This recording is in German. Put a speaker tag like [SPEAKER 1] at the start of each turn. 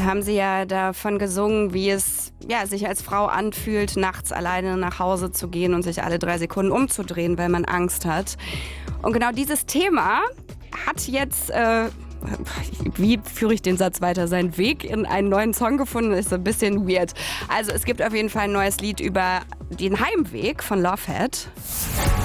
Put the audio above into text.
[SPEAKER 1] haben sie ja davon gesungen, wie es sich als Frau anfühlt, nachts alleine nach Hause zu gehen und sich alle 3 Sekunden umzudrehen, weil man Angst hat. Und genau dieses Thema hat jetzt, wie führe ich den Satz weiter, seinen Weg in einen neuen Song gefunden, ist so ein bisschen weird. Also es gibt auf jeden Fall ein neues Lied über den Heimweg von Lovehead.